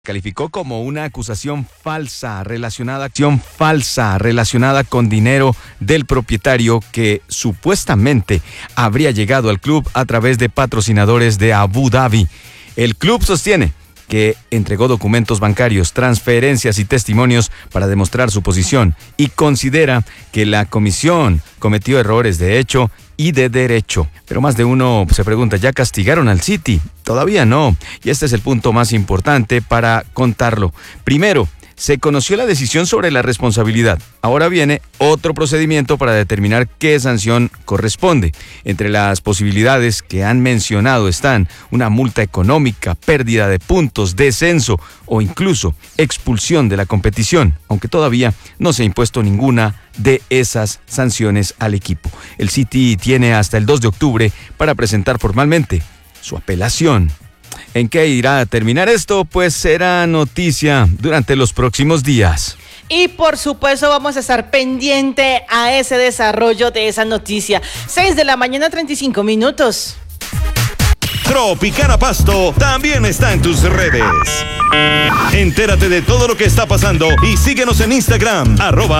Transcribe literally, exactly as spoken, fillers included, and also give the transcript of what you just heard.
Calificó como una acusación falsa relacionada, acción falsa relacionada con dinero del propietario que supuestamente habría llegado al club a través de patrocinadores de Abu Dhabi. El club sostiene que entregó documentos bancarios, transferencias y testimonios para demostrar su posición y considera que la comisión cometió errores de hecho y de derecho. Pero más de uno se pregunta, ¿ya castigaron al City? Todavía no, y este es el punto más importante para contarlo. Primero, se conoció la decisión sobre la responsabilidad. Ahora viene otro procedimiento para determinar qué sanción corresponde. Entre las posibilidades que han mencionado están una multa económica, pérdida de puntos, descenso o incluso expulsión de la competición, aunque todavía no se ha impuesto ninguna de esas sanciones al equipo. El City tiene hasta el dos de octubre para presentar formalmente su apelación. ¿En qué irá a terminar esto? Pues será noticia durante los próximos días. Y por supuesto vamos a estar pendiente a ese desarrollo de esa noticia. seis de la mañana, treinta y cinco minutos. Tropicana Pasto también está en tus redes. Entérate de todo lo que está pasando y síguenos en Instagram, arroba